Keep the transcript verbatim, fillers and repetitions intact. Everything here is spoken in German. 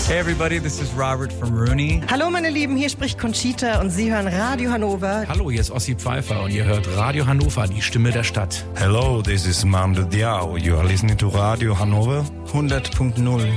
Hey everybody, this is Robert from Rooney. Hallo meine Lieben, hier spricht Conchita und Sie hören Radio Hannover. Hallo, hier ist Ossi Pfeiffer und ihr hört Radio Hannover, die Stimme der Stadt. Hello, this is Mamdo Diao. You are listening to Radio Hannover hundert Punkt null.